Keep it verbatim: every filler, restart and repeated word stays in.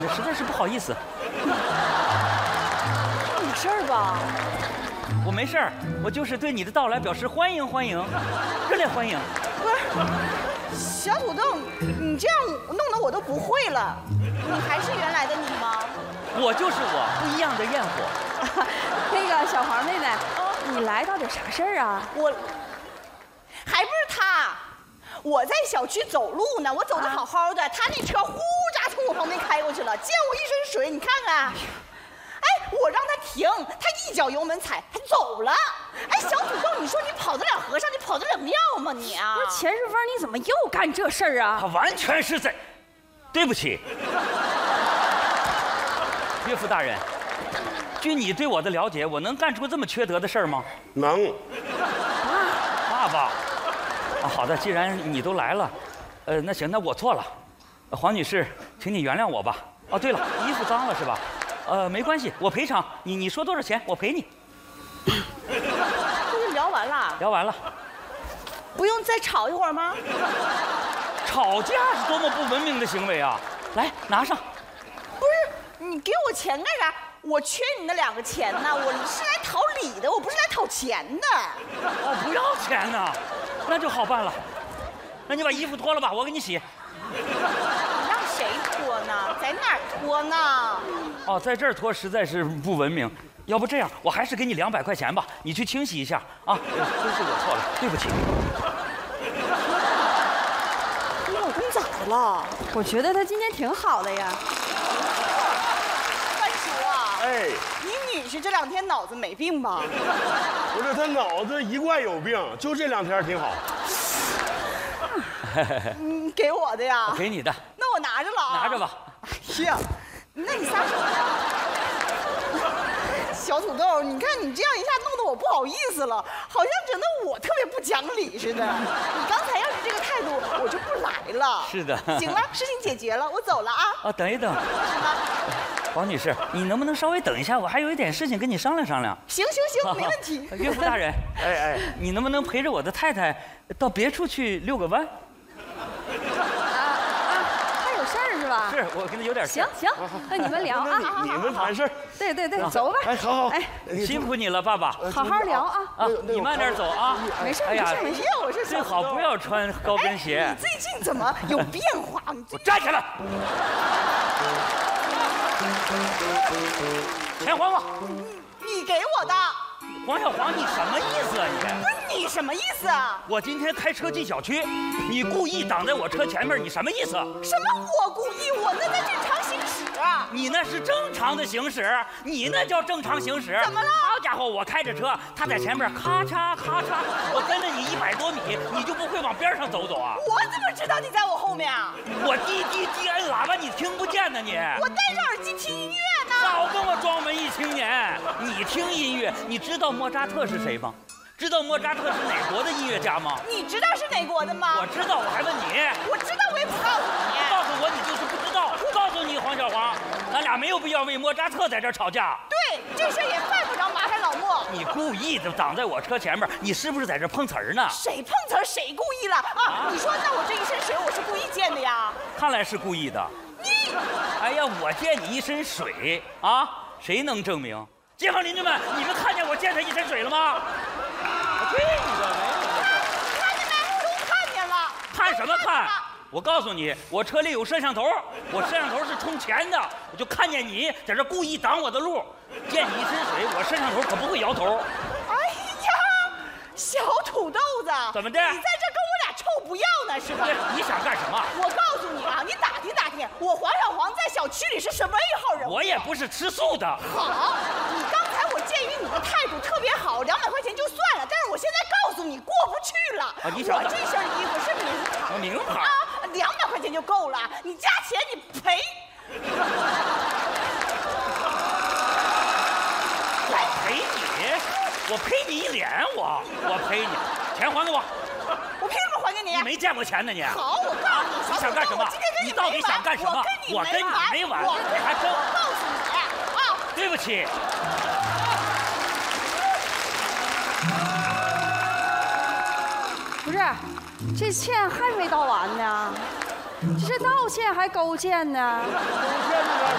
实在是不好意思。 有事儿吧？ 我没事儿，我就是对你的到来表示欢迎欢迎，热烈欢迎。 不是，小土豆，你这样弄得我都不会了。你还是原来的你吗？ 我就是我，不一样的焰火。 那个小黄妹妹，你来到底啥事儿啊？ 我还不是他，我在小区走路呢，我走得好好的，他那车呼喳从我旁边开过去了，溅我一身水，你看看。哎，我让他停，他一脚油门踩，他走了。哎，小土豆，你说你跑得了和尚，你跑得了庙吗你啊？ 不是钱顺风，你怎么又干这事儿啊？ 他完全是在，对不起，岳父大人，据你对我的了解，我能干出这么缺德的事儿吗？ 能。 爸爸，啊，好的，既然你都来了，呃，那行，那我错了，黄女士，请你原谅我吧。哦，对了，衣服脏了是吧？呃，没关系，我赔偿你。你说多少钱，我赔你。 这就聊完了， 聊完了。 不用再吵一会儿吗？ 吵架是多么不文明的行为啊！来，拿上。 不是，你给我钱干啥？我缺你那两个钱呢，我是来讨礼的，我不是来讨钱的。 哦，不要钱呢，那就好办了。那你把衣服脱了吧，我给你洗。 你让谁脱呢？在哪儿脱呢？ 哦，在这儿脱实在是不文明。要不这样，我还是给你两百块钱吧，你去清洗一下啊。都是我错了，对不起。 你老公咋的了？ 我觉得他今天挺好的呀。 三叔啊， 哎， 你女婿这两天脑子没病吧？ 不是，他脑子一贯有病，就这两天挺好。 嗯，给我的呀？ 给你的。 那我拿着了啊。 拿着吧。 哎呀，那你撒手呀？小土豆，你看你这样一下弄得我不好意思了，好像整得我特别不讲理似的。你刚才要是这个态度，我就不来了。 是的。 行了，事情解决了，我走了啊。 啊，等一等。 什么？ 黄女士，你能不能稍微等一下？我还有一点事情跟你商量商量。 行行行，没问题。 岳父大人，哎哎，你能不能陪着我的太太到别处去遛个弯？ 他有事儿是吧？ 是我跟他有点事。 行行，那你们聊啊。 你你们谈事儿。 对对对，走吧。 哎，好好。 哎， 辛苦你了，爸爸。 好好聊啊。 啊，你慢点走啊。 没事哎呀， 没事。 我是最好不要穿高跟鞋。 你最近怎么有变化？你我站起来。钱还我！ 你给我的。 黄小黄，你什么意思啊你？ 不是你什么意思啊？ 我今天开车进小区，你故意挡在我车前面，你什么意思？ 什么我故意？我那在正常行驶啊。 你那是正常的行驶，你那叫正常行驶。 怎么了？ 好家伙，我开着车，他在前面咔嚓咔嚓，我跟着你一百多米，你就不会往边上走走啊？ 我怎么知道你在我后面啊？ 我滴滴滴摁喇叭，你听不见呢你？ 我戴着耳机听音乐呢。 少跟我装文艺青年！你听音乐，你知道莫扎特是谁吗？知道莫扎特是哪国的音乐家吗？ 你知道是哪国的吗？ 我知道，我还问你。 我知道，我也不告诉你。 告诉我，你就是不知道。告诉你，黄小黄，咱俩没有必要为莫扎特在这儿吵架。 对，这事也犯不着麻烦老莫。 你故意的挡在我车前面，你是不是在这碰瓷儿呢？ 谁碰瓷儿？谁故意了啊？啊你说，那我这一身水，我是故意溅的呀？ 看来是故意的。 你， 哎呀，我溅你一身水啊，谁能证明？街坊邻居们，你们看见我溅他一身水了吗？我去你的，没有。 看见没？都看见了。 看什么看？我告诉你，我车里有摄像头，我摄像头是充钱的，我就看见你在这故意挡我的路，溅你一身水，我摄像头可不会摇头。 哎呀，小土豆子， 怎么的？ 你在这跟我俩臭不要呢是吧？ 你想干什么？ 我告诉你啊，你打听打听，我黄小黄在小区里是什么一号人物？ 我也不是吃素的。 好，你刚才我鉴于你的态度特别好，两百块钱就算了，但是我现在告诉你过不去了。 啊，你想我这身衣服是名牌， 名牌啊，两百块钱就够了，你加钱你赔。 我赔你，我赔你一脸，我我赔你，钱还给我。 我凭什么还给你？ 你没见过钱呢你。 好，我告诉你， 你想干什么？你到底想干什么？我跟你没完， 我还真。 我告诉你啊， 对不起。 不是，这歉还没道完呢，这是道歉还勾践呢？ 勾践这点